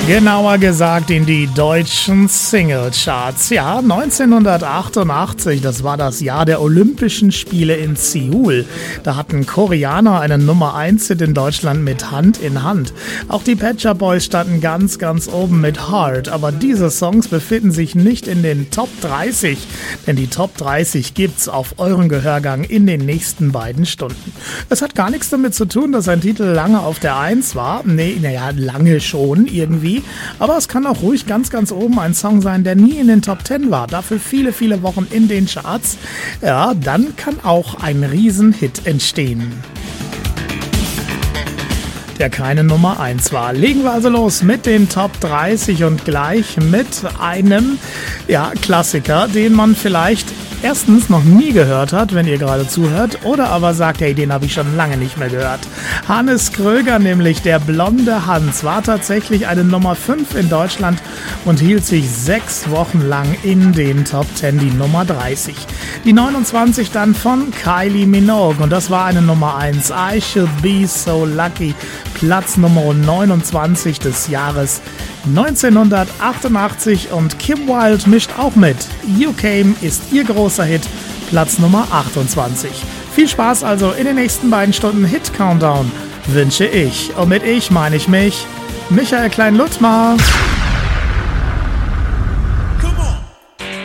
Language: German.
Genauer gesagt in die deutschen Singlecharts. Ja, 1988, das war das Jahr der Olympischen Spiele in Seoul. Da hatten Koreaner einen Nummer-1-Hit in Deutschland mit Hand in Hand. Auch die Pet Shop Boys standen ganz oben mit Heart. Aber diese Songs befinden sich nicht in den Top 30. Denn die Top 30 gibt's auf euren Gehörgang in den nächsten beiden Stunden. Es hat gar nichts damit zu tun, dass ein Titel lange auf der 1 war. Lange schon irgendwie. Aber es kann auch ruhig ganz oben ein Song sein, der nie in den Top 10 war. Dafür viele Wochen in den Charts. Ja, dann kann auch ein Riesenhit entstehen, der keine Nummer 1 war. Legen wir also los mit den Top 30 und gleich mit einem Klassiker, den man vielleicht erstens noch nie gehört hat, wenn ihr gerade zuhört, oder aber sagt, hey, den habe ich schon lange nicht mehr gehört. Hannes Kröger, nämlich der blonde Hans, war tatsächlich eine Nummer 5 in Deutschland und hielt sich 6 Wochen lang in den Top 10, die Nummer 30. Die 29 dann von Kylie Minogue und das war eine Nummer 1, I Should Be So Lucky, Platz Nummer 29 des Jahres 1988 und Kim Wilde mischt auch mit. You Came ist ihr großer Hit, Platz Nummer 28. Viel Spaß also in den nächsten beiden Stunden Hit Countdown wünsche ich. Und mit ich meine ich mich, Michael Klein-Luttmar.